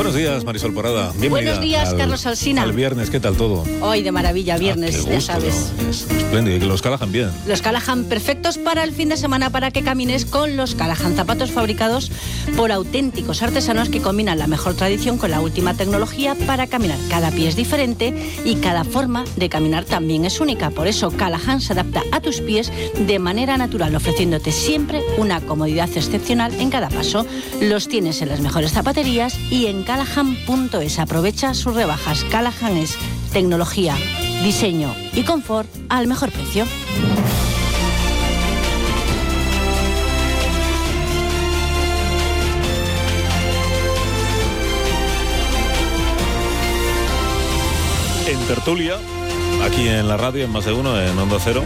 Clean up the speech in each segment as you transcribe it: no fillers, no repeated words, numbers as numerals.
Buenos días, Marisol Porrada. Bienvenida. Buenos días, Carlos Alsina. Al viernes, ¿qué tal todo? Hoy de maravilla, viernes, qué gusto, ya sabes. ¿no? Es espléndido. Y que los Callahan bien. Los Callahan perfectos para el fin de semana, para que camines con los Callahan. Zapatos fabricados por auténticos artesanos que combinan la mejor tradición con la última tecnología para caminar. Cada pie es diferente y cada forma de caminar también es única. Por eso Callahan se adapta a tus pies de manera natural, ofreciéndote siempre una comodidad excepcional en cada paso. Los tienes en las mejores zapaterías y en Callahan.es. Aprovecha sus rebajas. Callahan es tecnología, diseño y confort al mejor precio. En tertulia, aquí en la radio, en Más de Uno, en Onda Cero.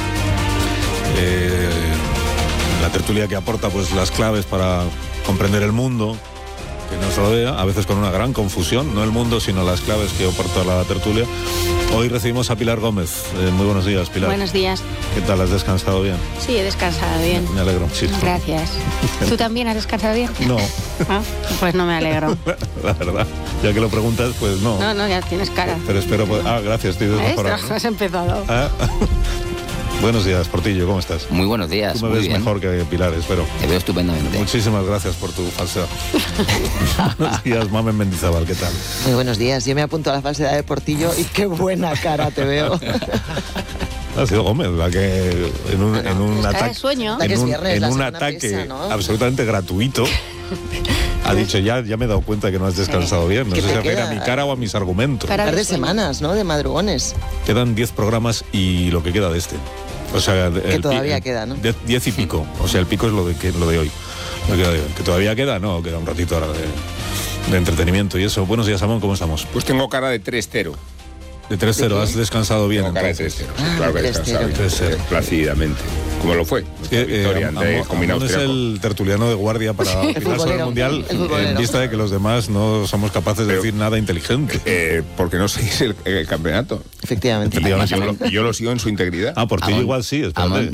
La tertulia que aporta pues las claves para comprender el mundo que nos rodea, a veces con una gran confusión, no el mundo, sino las claves que aporta la tertulia. Hoy recibimos a Pilar Gómez. Muy buenos días, Pilar. Buenos días. ¿Qué tal? ¿Has descansado bien? Sí, he descansado bien. Me alegro muchísimo. Gracias. ¿Tú también has descansado bien? No. Ah, pues no me alegro. La verdad, ya que lo preguntas, pues no. No, ya tienes cara. Pero espero... gracias, estoy desmejorado. Has empezado. Buenos días, Portillo, ¿cómo estás? Muy buenos días. Tú me ves mejor que Pilar, espero. Te veo estupendamente. Muchísimas gracias por tu falsedad. Buenos días, Mamen Mendizábal, ¿qué tal? Muy buenos días, yo me apunto a la falsedad de Portillo y qué buena cara te veo. Ha sido Gómez la que en un ataque, sueño. en un ataque pesa, ¿no? Absolutamente gratuito ha dicho ya me he dado cuenta que no has descansado bien. No sé si se refiere a mi cara o a mis argumentos. Un par de semanas, ¿no? De madrugones. Quedan 10 programas y lo que queda de este. O sea, que todavía queda, ¿no? 10 y pico. O sea, el pico es lo de hoy. Que todavía queda, no, queda un ratito ahora de entretenimiento y eso. Buenos días, Amón, ¿cómo estamos? Pues tengo cara de 3-0. De 3-0, ¿has descansado bien? Tengo cara de 3-0, sí, claro que he descansado bien, plácidamente. Como lo fue. Victoria Amón es el tertuliano de guardia para opinar sobre el Mundial en vista de que los demás no somos capaces de decir nada inteligente. Porque no seguís el campeonato. Efectivamente. Yo lo sigo en su integridad. Por ti igual sí, espérate.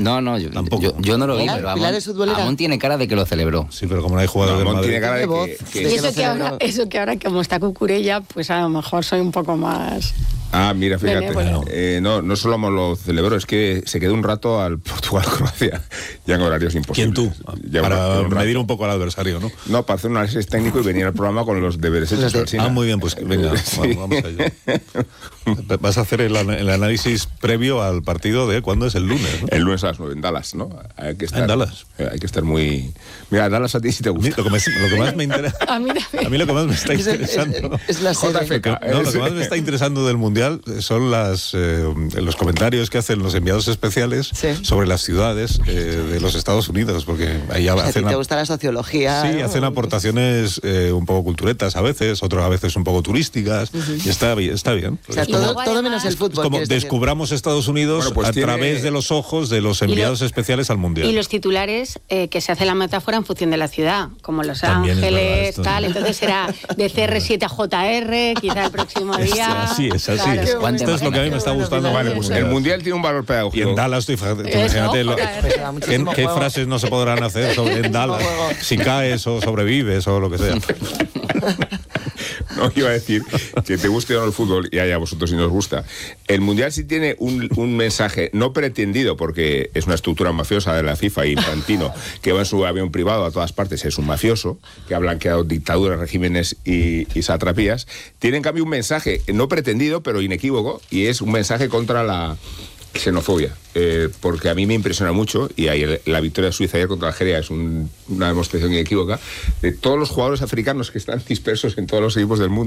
Yo no lo vi, pero Amón tiene cara de que lo celebró. Sí, pero como no hay jugadores de Madrid... tiene cara de que y eso que ahora como está Cucurella, pues a lo mejor soy un poco más... mira, fíjate, no solo lo celebró, es que se quedó un rato al Portugal-Croacia, ya en horarios imposibles. ¿Quién tú? Para medir un poco al adversario, ¿no? No, para hacer un análisis técnico y venir al programa con los deberes hechos. Muy bien, pues venga, sí. Vamos a ello. Vas a hacer el análisis previo al partido de ¿cuándo es? El lunes, ¿no? El lunes a las 9 en Dallas, ¿no? Hay que estar, en Dallas. Hay que estar muy... Mira, Dallas a ti sí te gusta. Lo que más me interesa... a mí lo que más me está interesando... Es la JFK. Lo que más me está interesando del Mundial son los comentarios que hacen los enviados especiales sobre las ciudades de los Estados Unidos, porque ahí hacen... ¿Te gusta la sociología? Sí, hacen aportaciones un poco culturetas a veces, otras a veces un poco turísticas, y está bien. O sea, todo menos el fútbol. Como descubramos Estados Unidos a través de los ojos de los enviados especiales al Mundial. Y los titulares que se hace la metáfora en función de la ciudad, como Los También Ángeles, verdad, tal, entonces será de CR7 a JR, quizá el próximo día. Así es. Claro. Esto es lo que a mí me está gustando. Vale, pues el Mundial tiene un valor pedagógico. Y en Dallas, imagínate qué frases no se podrán hacer en Dallas, si caes o sobrevives o lo que sea. No, iba a decir que te guste o no el fútbol, y a vosotros si nos gusta. El Mundial sí tiene un mensaje no pretendido, porque es una estructura mafiosa de la FIFA y Infantino, que va en su avión privado a todas partes, es un mafioso, que ha blanqueado dictaduras, regímenes y satrapías. Tiene en cambio un mensaje no pretendido, pero inequívoco, y es un mensaje contra la xenofobia, porque a mí me impresiona mucho, y ahí la victoria de Suiza ayer contra Algeria es una demostración inequívoca de todos los jugadores africanos que están dispersos en todos los equipos del mundo.